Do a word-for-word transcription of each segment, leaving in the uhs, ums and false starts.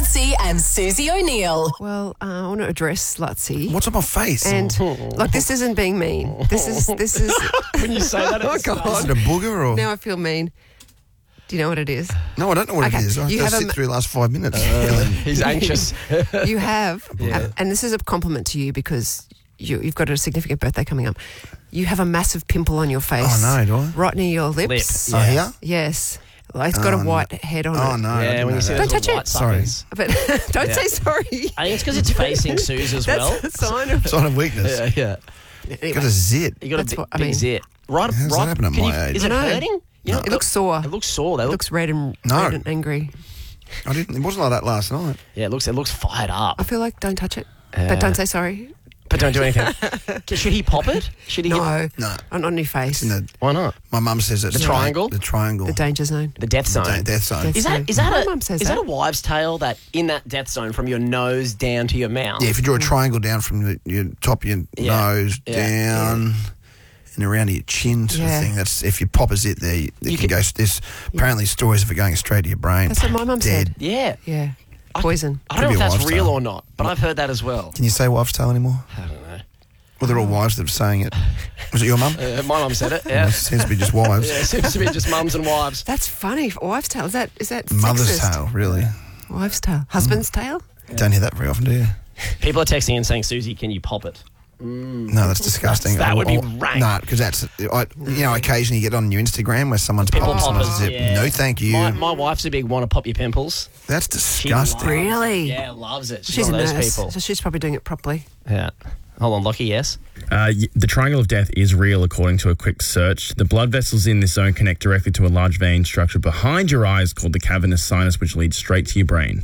Lutzi and Susie O'Neill. Well, uh, I want to address Lutzi. What's on my face? And look, this isn't being mean. This is this is. When you say that, oh it's God! Is it a booger or? Now I feel mean. Do you know what it is? No, I don't know what Okay, it is. I have you to have a sit ma- through the last five minutes. He's anxious. You have, Yeah. and this is a compliment to you because you, you've got a significant birthday coming up. You have a massive pimple on your face. Oh, no, do I? Right near your lips. Lip, Oh, yeah. here? Yes. Like, it's got Oh, a no. white head on Oh, it. no. I Yeah, didn't when know you see that. Don't those touch it. white Sorry. suckers. But don't Yeah. say sorry. I think it's because it's facing Suze as well. That's a sign of. Sign of weakness. Yeah, yeah. Anyway, Got a zit. You got That's a big, what I big mean. zit. Right, How's that right. happen at can my you- age? Is it I know. hurting? You know, it looks sore. It looks sore. They It look, looks red and, No. red and angry. I didn't. It wasn't like that last night. yeah, it looks. It looks fired up. I feel like don't touch it. Yeah. But don't say sorry. But don't do anything. Should he pop it? Should he? No. Get, No. On, on your face. In the, why not? my mum says it's The triangle? The triangle. The danger zone. The death The zone. da- death zone. Death Is that zone. is that My a mum says is that. that. a wives' tale that in that death zone from your nose down to your mouth? Yeah, if you draw a triangle down from the, your top of your Yeah. nose Yeah. down and around to your chin sort Yeah. of thing, that's if you pop a zit there, you, it You can can- go. There's apparently stories of it going straight to your brain. That's what my mum Dead. said. Yeah. Yeah. I- Poison. I don't Could know be if a that's wives' real tale. or not, but I've heard that as well. Can you say wives' tale anymore? I don't know. Well, they're all wives that are saying it. Was it your mum? Uh, my mum said it. Well, Yeah. it seems to be just wives. Yeah, it seems to be just mums and wives. That's funny. Wives' tale. Is that is that Mother's sexist? tale, really. Wives' tale. Husband's tale? Don't hear that very often, do you? People are texting and saying, Susie, can you pop it? No, that's disgusting. That would be Oh, rank. No, because that's, I, you know, occasionally you get on your Instagram where someone's Pimple popping someone's poppers, zip. yeah. No, thank you. My, my wife's a big want to pop your pimples. That's She disgusting. loves- Really? Yeah, loves it. She's, She's a one of those nurse, people. so she's probably doing it properly. Yeah. Hold on, Lockie, yes? Uh, y- the triangle of death is real, according to a quick search. The blood vessels in this zone connect directly to a large vein structure behind your eyes called the cavernous sinus, which leads straight to your brain.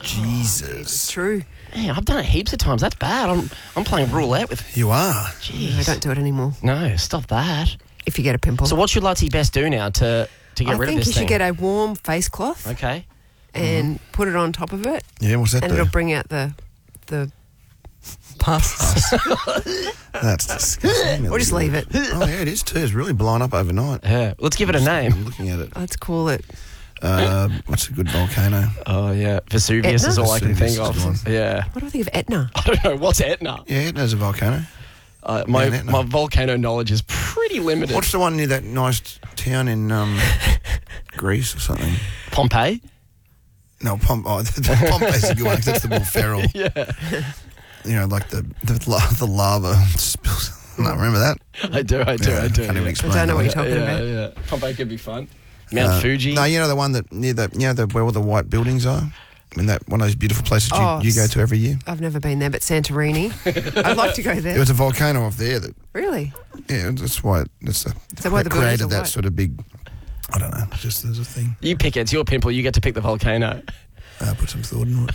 Jesus. True. Man, I've done it heaps of times. That's bad. I'm I'm playing roulette with... You are. I Jeez. don't do it anymore. No, stop that. If you get a pimple. So what should Lutzi best do now to, to get I rid think of this you thing? should get a warm face cloth Okay. and put it on top of it, Yeah, what's that and do? it'll bring out the the pus. That's disgusting. Or just leave it. Oh, yeah, it is too. It's really blowing up overnight. Yeah. Let's give it a I'm name. looking at it. Let's call it. Uh, what's a good volcano? Oh, yeah. Vesuvius Etna? is all I can Vesuvius think is of. the Yeah. What do I think of Etna? I don't know. What's Etna? Yeah, it has a volcano. Uh, my, Yeah, Etna. my volcano knowledge is pretty limited. What's the one near that nice town in um, Greece or something? Pompeii? No, Pom- oh, Pompeii's a good one 'cause that's the more feral. Yeah. You know, like the the, la- the lava spills. No, remember that? I do, I do, Yeah, I do. Can't even yeah. explain I don't know what that. you're talking yeah, about. yeah. Pompeii could be fun. Mount Uh, Fuji. No, you know the one that near the you know the where all the white buildings are. In that one of those beautiful places you, Oh, you go to every year. I've never been there, but Santorini. I'd like to go there. There was a volcano off there that Really? yeah, that's why it, that's the that why the buildings created are that white? sort of big. I don't know. It's just there's a thing. You pick it. It's your pimple. You get to pick the volcano. Uh, put some thought into it.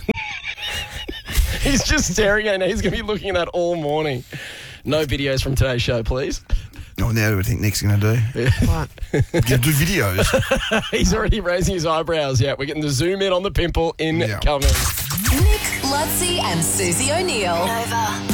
He's just staring at it. He's going to be looking at that all morning. No videos from today's show, please. Oh, now what do I think Nick's going to do? What? Give do videos. He's already raising his eyebrows. Yeah, we're getting the zoom in on the pimple in Yeah. coming. Nick, Lutzi and Susie O'Neill. Nova.